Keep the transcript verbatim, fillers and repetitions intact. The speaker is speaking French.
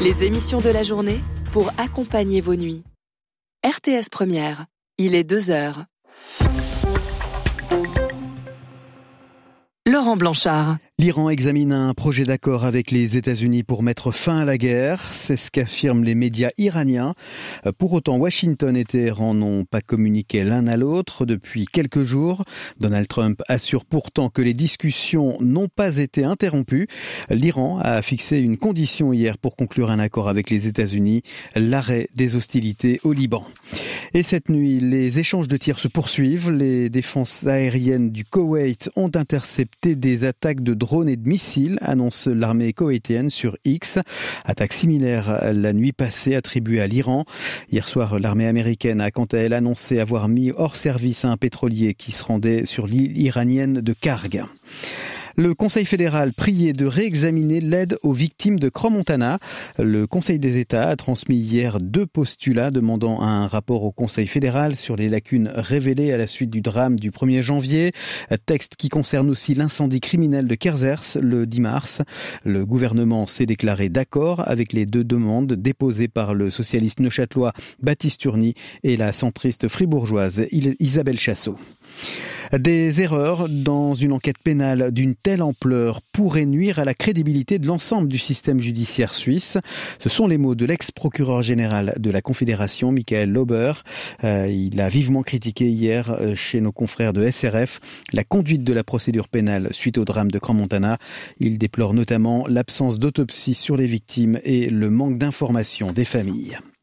Les émissions de la journée pour accompagner vos nuits. R T S Première, il est deux heures. Laurent Blanchard. L'Iran examine un projet d'accord avec les États-Unis pour mettre fin à la guerre. C'est ce qu'affirment les médias iraniens. Pour autant, Washington et Téhéran n'ont pas communiqué l'un à l'autre depuis quelques jours. Donald Trump assure pourtant que les discussions n'ont pas été interrompues. L'Iran a fixé une condition hier pour conclure un accord avec les États-Unis, l'arrêt des hostilités au Liban. Et cette nuit, les échanges de tirs se poursuivent. Les défenses aériennes du Koweït ont intercepté des attaques de drones et de missiles, annonce l'armée koweïtienne sur X. Attaque similaire la nuit passée attribuée à l'Iran. Hier soir, l'armée américaine a quant à elle annoncé avoir mis hors service un pétrolier qui se rendait sur l'île iranienne de Karg. Le Conseil fédéral priait de réexaminer l'aide aux victimes de Crans-Montana. Le Conseil des États a transmis hier deux postulats demandant un rapport au Conseil fédéral sur les lacunes révélées à la suite du drame du premier janvier. Texte qui concerne aussi l'incendie criminel de Kerzers le dix mars. Le gouvernement s'est déclaré d'accord avec les deux demandes déposées par le socialiste neuchâtelois Baptiste Turny et la centriste fribourgeoise Isabelle Chassot. Des erreurs dans une enquête pénale d'une telle ampleur pourraient nuire à la crédibilité de l'ensemble du système judiciaire suisse. Ce sont les mots de l'ex-procureur général de la Confédération, Michael Lauber. Euh, il a vivement critiqué hier chez nos confrères de S R F la conduite de la procédure pénale suite au drame de Crans-Montana. Il déplore notamment l'absence d'autopsie sur les victimes et le manque d'information des familles.